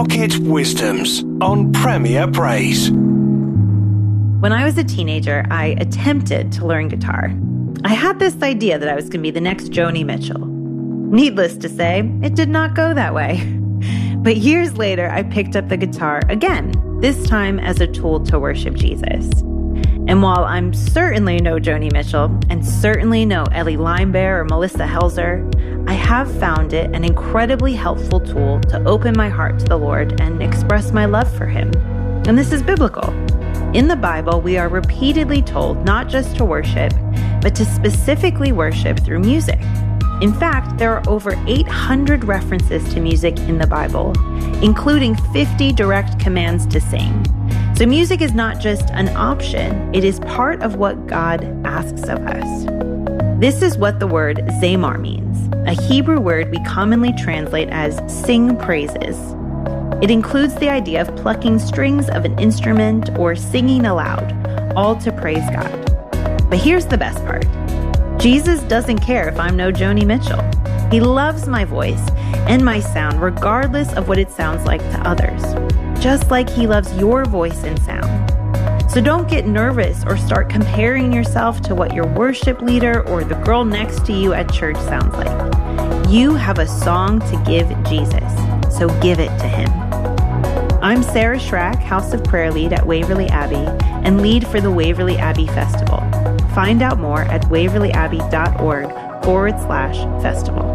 Pocket Wisdoms on Premier Praise. When I was a teenager, I attempted to learn guitar. I had this idea that I was going to be the next Joni Mitchell. Needless to say, it did not go that way. But years later, I picked up the guitar again, this time as a tool to worship Jesus. And while I'm certainly no Joni Mitchell, and certainly no Ellie Limebear or Melissa Helzer, I have found it an incredibly helpful tool to open my heart to the Lord and express my love for Him. And this is biblical. In the Bible, we are repeatedly told not just to worship, but to specifically worship through music. In fact, there are over 800 references to music in the Bible, including 50 direct commands to sing. So music is not just an option, it is part of what God asks of us. This is what the word zamar means, a Hebrew word we commonly translate as sing praises. It includes the idea of plucking strings of an instrument or singing aloud, all to praise God. But here's the best part. Jesus doesn't care if I'm no Joni Mitchell. He loves my voice and my sound regardless of what it sounds like to others, just like He loves your voice and sound. So don't get nervous or start comparing yourself to what your worship leader or the girl next to you at church sounds like. You have a song to give Jesus, so give it to Him. I'm Sarah Schrack, House of Prayer Lead at Waverly Abbey and lead for the Waverly Abbey Festival. Find out more at waverlyabbey.org/festival.